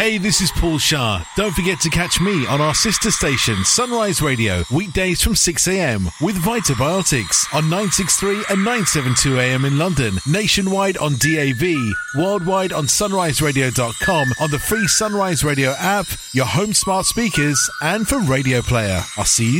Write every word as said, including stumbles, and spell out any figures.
Hey, this is Paul Shah. Don't forget to catch me on our sister station, Sunrise Radio, weekdays from six a.m. with Vitabiotics on nine sixty-three and nine seventy-two a m in London, nationwide on D A B, worldwide on sunrise radio dot com, on the free Sunrise Radio app, your home smart speakers, and for Radio Player. I'll see you